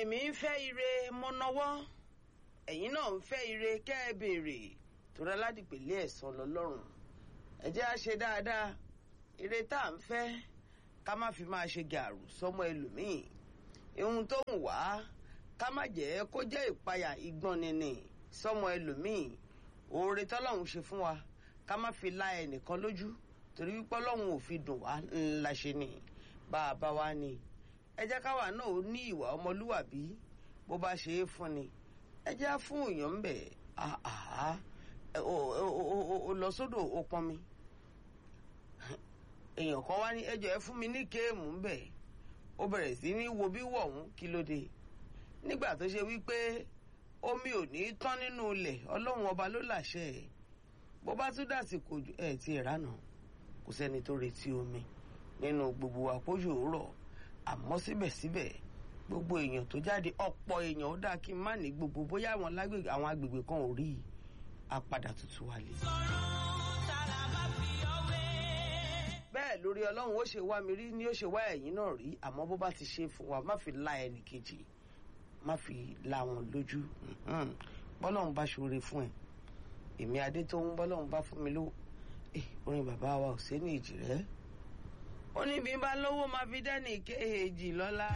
èmi ń fẹ́ ire mo nawọ́ ẹ̀yin náà ń fẹ́ ire kẹ́ ẹ béèrè torí aládìpẹ̀lẹ́ ẹ̀san lọ́lọ́run ẹ jẹ́ á ṣe dáadáa ire tá à ń fẹ́ ká má fi máa ṣe gàrú sọmọ ẹlòmíì ohun tó ń wá ká má jẹ́ kó jẹ́ ìpayà ìgbọ̀nnìnì sọmọ ẹlòmíì oore tọ́lọ́run ṣe fún wa ká má fi la ẹnìkan lójú torí wípé Ọlọ́run ò fi dùn wá ńlá ṣe ni bàbá wa ni ẹ jẹ́ káwa náà ó ní ìwà ọmọlúwàbí bó bá ṣe é fún ni ẹ jẹ́ á fún èèyàn ń bẹ̀ ó lọ sódò ó pọn mi èèyàn kan wá ní ẹjọ́ ẹ fún mi ní kéèmù ń bẹ̀ ó bẹ̀rẹ̀ sí ní wo bí wọ̀hún kí ló dé nígbà tó ṣe wípé omi ò ní tán nínú ilẹ̀ Ọlọ́run ọba ló làṣẹ ẹ̀ bó bá tún dàsìkò ẹ̀ tí ẹ̀ ránà kò sẹ́ni tó retí omi nínú gbogbo àpòjù òwúrọ̀ àmọ́ síbẹ̀síbẹ̀ gbogbo èèyàn tó jáde ọ̀pọ̀ èèyàn ó dáa kí n má ní gbogbo bóyá àwọn agbègbè kan ò rí apàdà tuntun wálé. bẹ́ẹ̀ lórí Ọlọ́run ó ṣe wá mi rí ni ó ṣe wá ẹ̀yin náà rí àmọ́ bó bá ti ṣe fún wa má fi la ẹnì kejì má fi la wọn lójú bọ́lọ́run bá ṣoore fún ẹ èmi adé tó ń bọ́lọ́run bá fún mi lówó orin bàbá wa Òsénì Èjìrẹ́ ó ní bí n bá lówó máa fi dẹ́nì kéèjì lọ́lá.